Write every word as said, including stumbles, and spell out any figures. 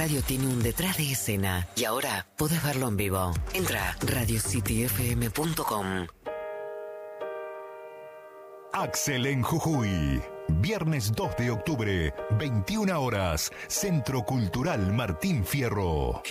radio tiene un detrás de escena y ahora podés verlo en vivo. Entra a radio city f m punto com. Axel en Jujuy. Viernes dos de octubre, veintiuna horas, Centro Cultural Martín Fierro.